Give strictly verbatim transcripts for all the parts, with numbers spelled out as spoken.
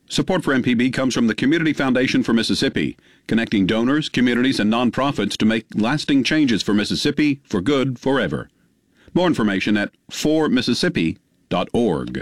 Support for M P B comes from the Community Foundation for Mississippi, connecting donors, communities, and nonprofits to make lasting changes for Mississippi for good forever. More information at for mississippi dot org.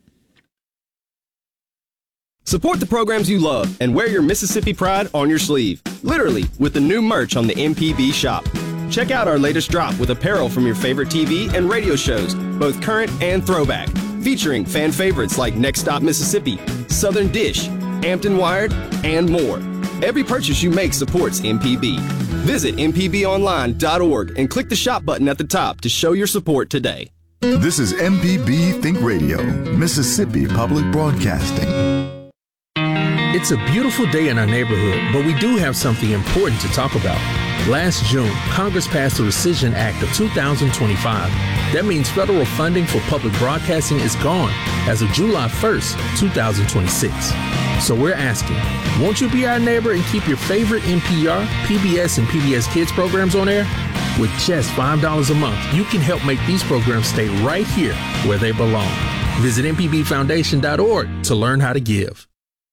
Support the programs you love and wear your Mississippi pride on your sleeve, literally, with the new merch on the M P B shop. Check out our latest drop with apparel from your favorite T V and radio shows, both current and throwback, featuring fan favorites like Next Stop Mississippi, Southern Dish, Hampton Wired, and more. Every purchase you make supports M P B. Visit m p b online dot org and click the shop button at the top to show your support today. This is M P B Think Radio, Mississippi Public Broadcasting. It's a beautiful day in our neighborhood, but we do have something important to talk about. Last June, Congress passed the Rescission Act of two thousand twenty-five. That means federal funding for public broadcasting is gone as of July first, two thousand twenty-six. So we're asking, won't you be our neighbor and keep your favorite N P R, P B S, and P B S Kids programs on air? With just five dollars a month, you can help make these programs stay right here where they belong. Visit m p b foundation dot org to learn how to give.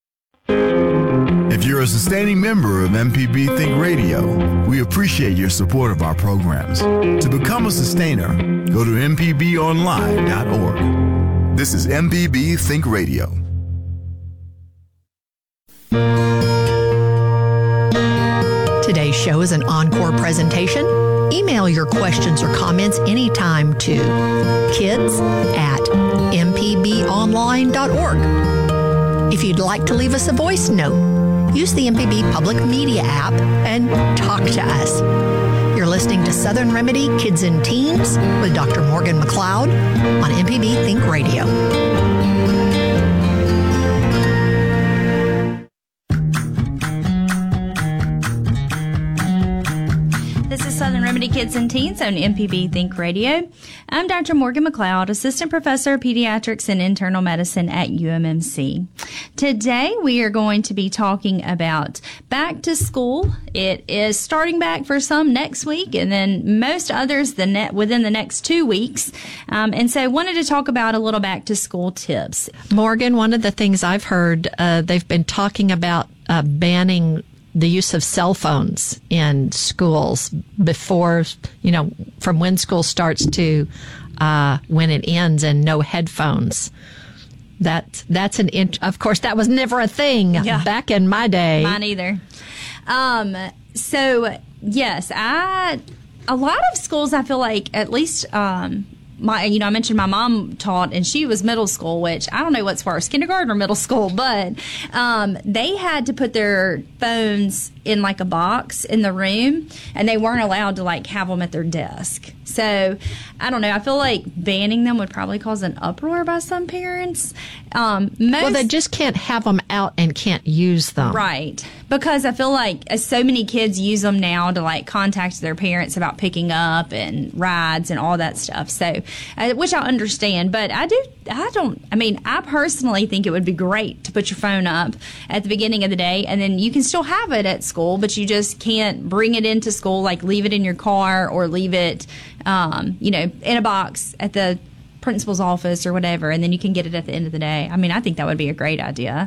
If you're a sustaining member of M P B Think Radio, we appreciate your support of our programs. To become a sustainer, go to m p b online dot org. This is M P B Think Radio. Today's show is an encore presentation. Email your questions or comments anytime to kids at m p b online dot org. If you'd like to leave us a voice note, use the M P B Public Media app and talk to us. You're listening to Southern Remedy Kids and Teens with Doctor Morgan McLeod on M P B Think Radio. This is Southern Remedy Kids and Teens on M P B Think Radio. I'm Doctor Morgan McLeod, Assistant Professor of Pediatrics and Internal Medicine at U M M C. Today we are going to be talking about back to school. It is starting back for some next week, and then most others the net within the next two weeks. Um, and so I wanted to talk about a little back to school tips. Morgan, one of the things I've heard, uh, they've been talking about uh, banning the use of cell phones in schools before, you know, from when school starts to uh, when it ends, and no headphones. That that's an int- of course that was never a thing yeah. back in my day. Mine either. Um, so yes, I a lot of schools I feel like at least. Um, My, you know, I mentioned my mom taught, and she was middle school, which I don't know what's worse, kindergarten or middle school, but um, they had to put their phones in like a box in the room, and they weren't allowed to like have them at their desk. So I don't know. I feel like banning them would probably cause an uproar by some parents. Um, most, well, they just can't have them out and can't use them. Right. Because I feel like uh, so many kids use them now to like contact their parents about picking up and rides and all that stuff. So, uh, which I understand, but I do, I don't, I mean, I personally think it would be great to put your phone up at the beginning of the day, and then you can still have it at school, but you just can't bring it into school, like leave it in your car or leave it, um, you know, in a box at the principal's office or whatever, and then you can get it at the end of the day. I mean, I think that would be a great idea.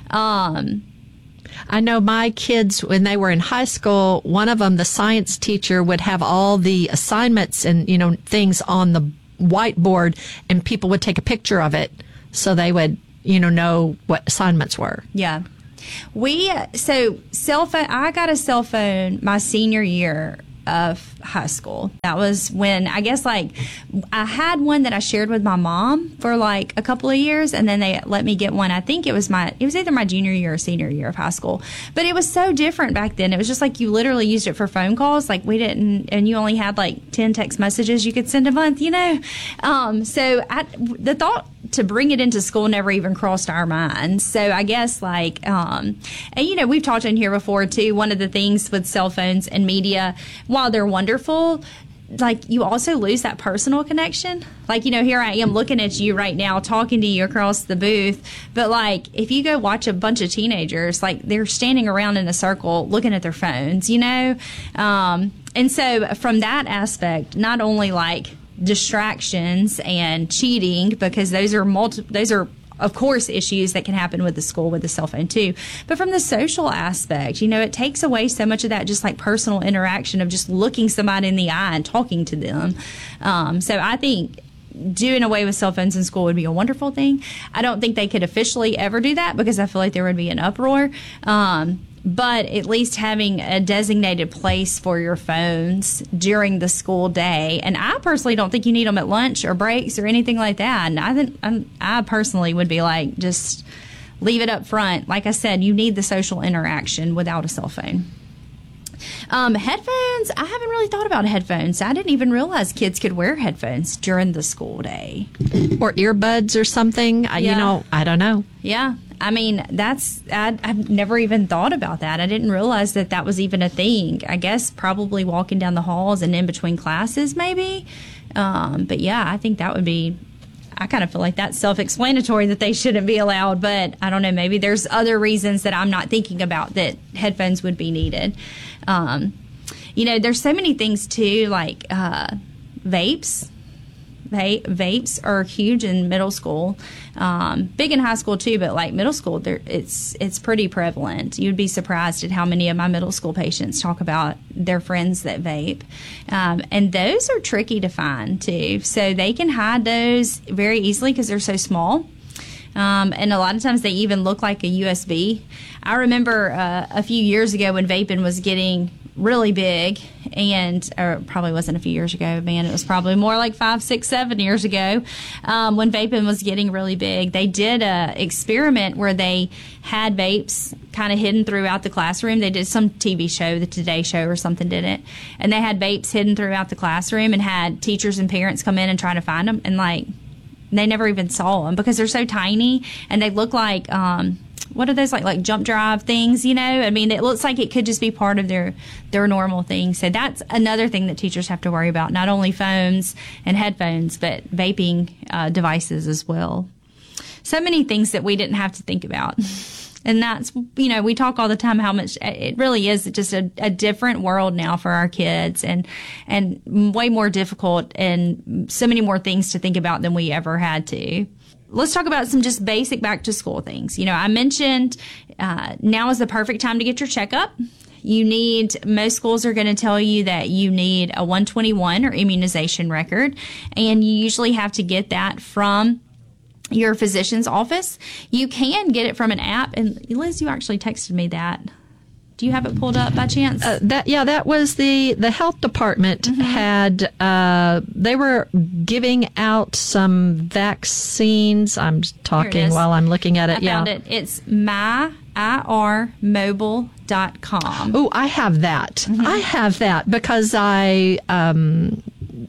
Um, I know my kids, when they were in high school, one of them, the science teacher, would have all the assignments and, you know, things on the whiteboard, and people would take a picture of it so they would, you know, know what assignments were. Yeah. We, so cell phone, I got a cell phone my senior year of high school. That was when, I guess, like, I had one that I shared with my mom for like a couple of years, and then they let me get one. I think it was my, it was either my junior year or senior year of high school. But it was so different back then. It was just like you literally used it for phone calls. Like we didn't, and you only had like ten text messages you could send a month, you know? Um, so I, the thought to bring it into school never even crossed our minds. So I guess like, um, and you know, we've talked in here before too, one of the things with cell phones and media, while they're wonderful, like you also lose that personal connection. Like, you know, here I am looking at you right now, talking to you across the booth. But like, if you go watch a bunch of teenagers, like they're standing around in a circle looking at their phones, you know? Um, and so from that aspect, not only like distractions and cheating, because those are multi- those are of course, issues that can happen with the school with the cell phone too. But from the social aspect, you know, it takes away so much of that just like personal interaction of just looking somebody in the eye and talking to them. Um, so I think doing away with cell phones in school would be a wonderful thing. I don't think they could officially ever do that because I feel like there would be an uproar. Um, but at least having a designated place for your phones during the school day. And I personally don't think you need them at lunch or breaks or anything like that. And I think I'm, I personally would be like, just leave it up front. Like I said, you need the social interaction without a cell phone. Um, headphones, I haven't really thought about headphones. I didn't even realize kids could wear headphones during the school day. Or earbuds or something. I, Yeah. You know, I don't know. Yeah. I mean, that's, I, I've never even thought about that. I didn't realize that that was even a thing. I guess probably walking down the halls and in between classes, maybe. Um, but yeah, I think that would be, I kind of feel like that's self-explanatory that they shouldn't be allowed. But I don't know, maybe there's other reasons that I'm not thinking about that headphones would be needed. Um, you know, there's so many things too, like uh, vapes. Va- vapes are huge in middle school, um, big in high school too, but like middle school, it's it's pretty prevalent. You'd be surprised at how many of my middle school patients talk about their friends that vape. Um, and those are tricky to find too. So they can hide those very easily because they're so small. Um, and a lot of times they even look like a U S B. I remember uh, a few years ago when vaping was getting really big, and or it probably wasn't a few years ago, man, it was probably more like five, six, seven years ago, um, when vaping was getting really big. They did a experiment where they had vapes kind of hidden throughout the classroom. They did some T V show, the Today Show or something did it, and they had vapes hidden throughout the classroom and had teachers and parents come in and try to find them, and like they never even saw them because they're so tiny and they look like um what are those like like jump drive things, you know? I mean, it looks like it could just be part of their their normal thing. So that's another thing that teachers have to worry about, not only phones and headphones, but vaping uh, devices as well. So many things that we didn't have to think about. And that's, you know, we talk all the time how much it really is just a, a different world now for our kids, and and way more difficult and so many more things to think about than we ever had to. Let's talk about some just basic back to school things. You know, I mentioned uh, now is the perfect time to get your checkup. You need, most schools are going to tell you that you need a one twenty-one or immunization record, and you usually have to get that from your physician's office. You can get it from an app, and Liz, you actually texted me that. Do you have it pulled up by chance? Uh, that yeah, that was the the health department mm-hmm. had. Uh, they were giving out some vaccines. I'm talking while I'm looking at it. I yeah, found it. It's my I R mobile dot com. Oh, I have that. Mm-hmm. I have that because I um,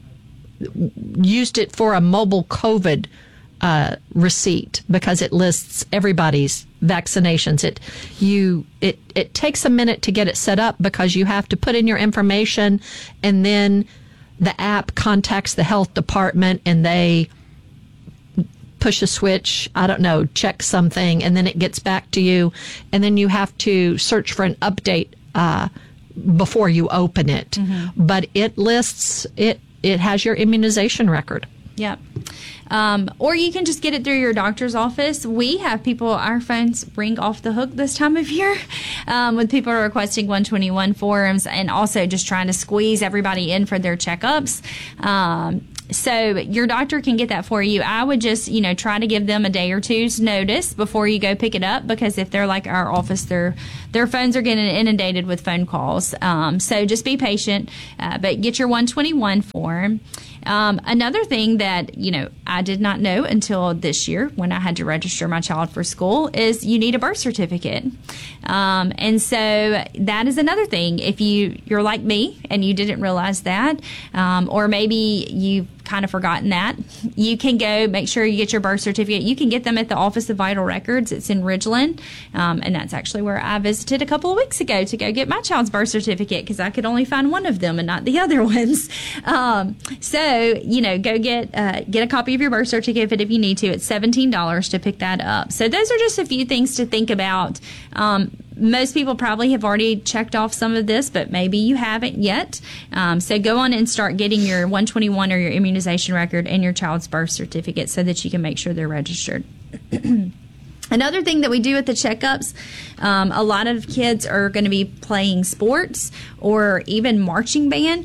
used it for a mobile COVID uh, receipt because it lists everybody's vaccinations. It you it it takes a minute to get it set up because you have to put in your information, and then the app contacts the health department and they push a switch, I don't know, check something, and then it gets back to you, and then you have to search for an update uh, before you open it. Mm-hmm. But it lists it it has your immunization record. Yep. Um, or you can just get it through your doctor's office. We have people, our phones ring off the hook this time of year um, with people requesting one twenty-one forms and also just trying to squeeze everybody in for their checkups. Um, so your doctor can get that for you. I would just, you know, try to give them a day or two's notice before you go pick it up, because if they're like our office, their their phones are getting inundated with phone calls. Um, so just be patient, uh, but get your one twenty-one form. Um, another thing that, you know, I did not know until this year when I had to register my child for school is you need a birth certificate. Um, and so that is another thing. If you, you're like me and you didn't realize that, um, or maybe you've kind of forgotten that, you can go make sure you get your birth certificate. You can get them at the Office of Vital Records. It's in Ridgeland. Um, and that's actually where I visited a couple of weeks ago to go get my child's birth certificate because I could only find one of them and not the other ones. Um, so, you know, go get uh, get a copy of your birth certificate if you need to. It's seventeen dollars to pick that up. So those are just a few things to think about. Um, most people probably have already checked off some of this, but maybe you haven't yet. Um, so go on and start getting your one twenty-one or your immunization record and your child's birth certificate so that you can make sure they're registered. Another thing that we do at the checkups, um, a lot of kids are going to be playing sports or even marching band.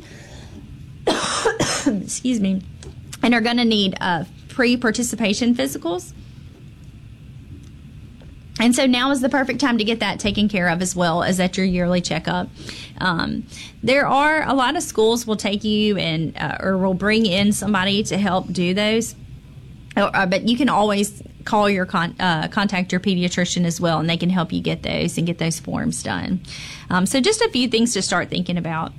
Excuse me. And are going to need uh, pre-participation physicals. And so now is the perfect time to get that taken care of as well as at your yearly checkup. Um, there are a lot of schools will take you and uh, or will bring in somebody to help do those. Uh, but you can always call your con- uh, contact your pediatrician as well, and they can help you get those and get those forms done. Um, so just a few things to start thinking about.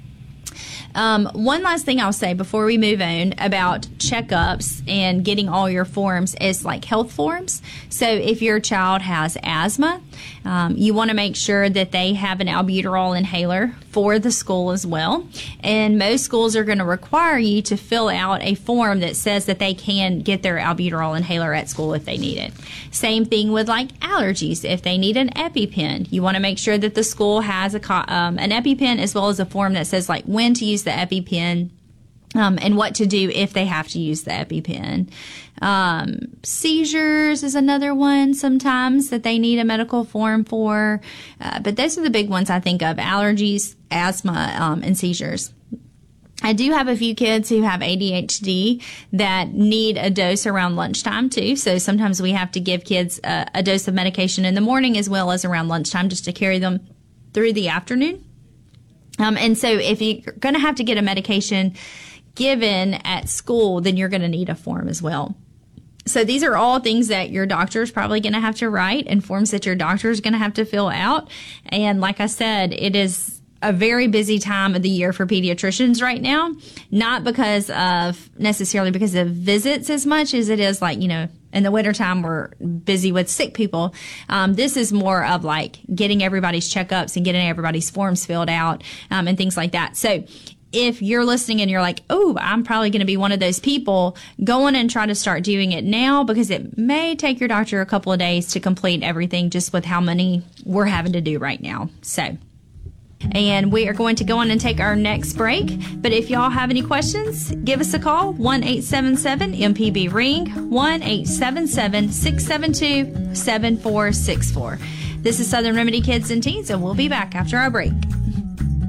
Um, one last thing I'll say before we move on about checkups and getting all your forms is like health forms. So if your child has asthma, um, you want to make sure that they have an albuterol inhaler for the school as well. And most schools are going to require you to fill out a form that says that they can get their albuterol inhaler at school if they need it. Same thing with like allergies. If they need an EpiPen, you want to make sure that the school has a co- um, an EpiPen as well as a form that says like when to use the EpiPen um, and what to do if they have to use the EpiPen. Um, seizures is another one sometimes that they need a medical form for. Uh, but those are the big ones I think of: allergies, asthma, um, and seizures. I do have a few kids who have A D H D that need a dose around lunchtime too. So sometimes we have to give kids a, a dose of medication in the morning as well as around lunchtime just to carry them through the afternoon. Um, and so if you're going to have to get a medication given at school, then you're going to need a form as well. So these are all things that your doctor is probably going to have to write and forms that your doctor is going to have to fill out. And like I said, it is a very busy time of the year for pediatricians right now, not because of necessarily because of visits as much as it is like, you know, in the wintertime, we're busy with sick people. Um, this is more of like getting everybody's checkups and getting everybody's forms filled out um, and things like that. So if you're listening and you're like, oh, I'm probably going to be one of those people, go on and try to start doing it now because it may take your doctor a couple of days to complete everything just with how many we're having to do right now. So. And we are going to go on and take our next break. But if y'all have any questions, give us a call, one eight seven seven M P B ring, one eight seven seven, six seven two, seven four six four. This is Southern Remedy Kids and Teens, and we'll be back after our break.